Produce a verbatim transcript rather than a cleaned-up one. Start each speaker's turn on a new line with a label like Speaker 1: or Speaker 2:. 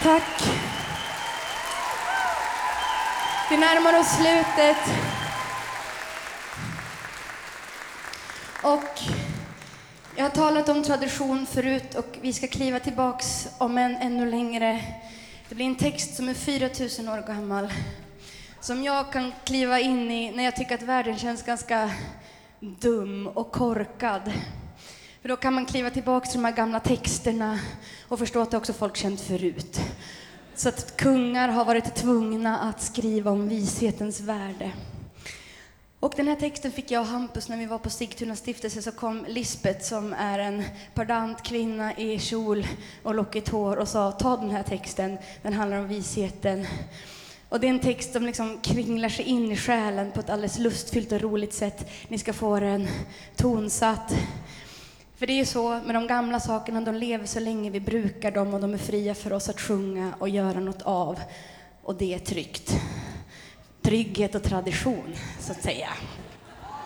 Speaker 1: Tack. Vi närmar oss slutet. Och jag har talat om tradition förut och vi ska kliva tillbaks om en ännu längre. Det blir en text som är fyra tusen år gammal. Som jag kan kliva in i när jag tycker att världen känns ganska dum och korkad. För då kan man kliva tillbaka till de här gamla texterna och förstå att det också folk känt förut. Så att kungar har varit tvungna att skriva om vishetens värde. Och den här texten fick jag och Hampus när vi var på Sigtuna stiftelse. Så kom Lisbeth som är en pardant kvinna i kjol och lockigt hår och sa: ta den här texten, den handlar om visheten. Och det är en text som liksom kringlar sig in i själen på ett alldeles lustfyllt och roligt sätt. Ni ska få den tonsatt. För det är så med de gamla sakerna, de lever så länge vi brukar dem och de är fria för oss att sjunga och göra något av. Och det är tryggt. Trygghet och tradition, så att säga.